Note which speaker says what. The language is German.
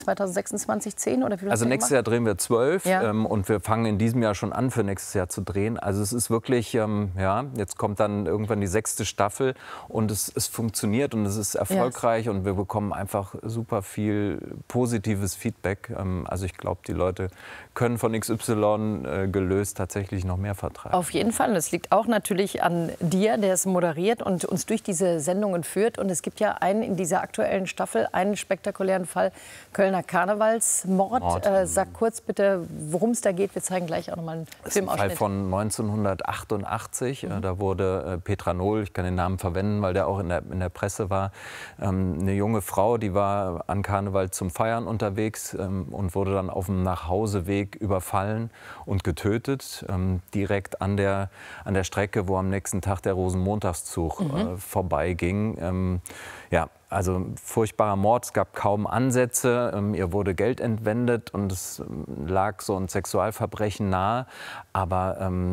Speaker 1: 2026 10 oder wie viel?
Speaker 2: Also nächstes Jahr drehen wir 12
Speaker 1: Ja.
Speaker 2: Und wir fangen in diesem Jahr schon an, für nächstes Jahr zu drehen. Also es ist wirklich, ja, jetzt kommt dann irgendwann die 6. Staffel und es funktioniert und es ist erfolgreich und wir bekommen einfach super viel positives Feedback. Also ich glaube, die Leute können von XY gelöst tatsächlich noch mehr vertragen.
Speaker 1: Auf jeden Fall. Das liegt auch natürlich an dir, der es moderiert und uns durch diese Sendungen führt. Und es gibt ja in dieser aktuellen Staffel einen spektakulären Fall, Kölner Karnevalsmord. Sag kurz bitte, worum es da geht. Wir zeigen gleich auch noch mal einen Filmausschnitt.
Speaker 2: Fall von 1988. Da wurde Petra Nohl, ich kann den Namen verwenden, weil der auch in der Presse war, eine junge Frau, die war an Karneval zum Feiern unterwegs und wurde dann auf dem Nachhauseweg überfallen und getötet, direkt an der Strecke, wo am nächsten Tag der Rosenmontagszug vorbeiging. Ja, also furchtbarer Mord, es gab kaum Ansätze, ihr wurde Geld entwendet und es lag so ein Sexualverbrechen nahe, aber